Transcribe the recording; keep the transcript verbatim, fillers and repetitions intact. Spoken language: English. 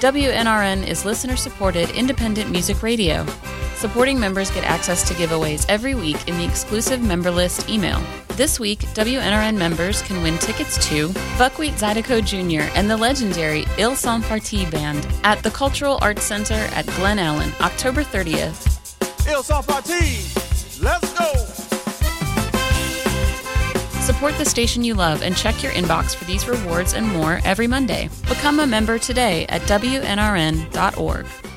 W N R N is listener-supported independent music radio. Supporting members get access to giveaways every week in the exclusive member list email. This week, W N R N members can win tickets to Buckwheat Zydeco Junior and the legendary Ils Sont Partis Band at the Cultural Arts Center at Glen Allen, October thirtieth. Ils Sont Partis! Let's go! Support the station you love and check your inbox for these rewards and more every Monday. Become a member today at W N R N dot org.